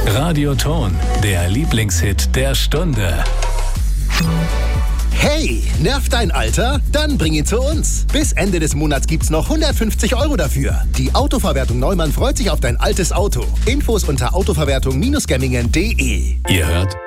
Radioton, der Lieblingshit der Stunde. Hey, nervt dein Alter? Dann bring ihn zu uns. Bis Ende des Monats gibt's noch 150 € dafür. Die Autoverwertung Neumann freut sich auf dein altes Auto. Infos unter autoverwertung-gemmingen.de. Ihr hört